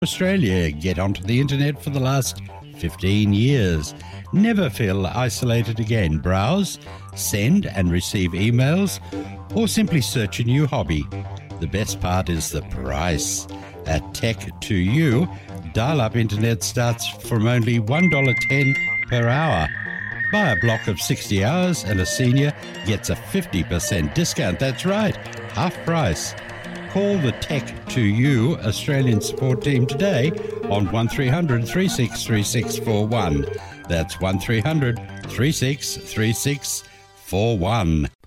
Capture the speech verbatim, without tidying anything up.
Australia. Get onto the internet for the last fifteen years. Never feel isolated again. Browse, send and receive emails, or simply search a new hobby. The best part is the price. At Tech to You, dial-up internet starts from only one dollar ten per hour. Buy a block of sixty hours and a senior gets a fifty percent discount. That's right, half price. Call the Tech to You Australian support team today on one three hundred, three six three six four one. That's one three hundred, three six three six four one.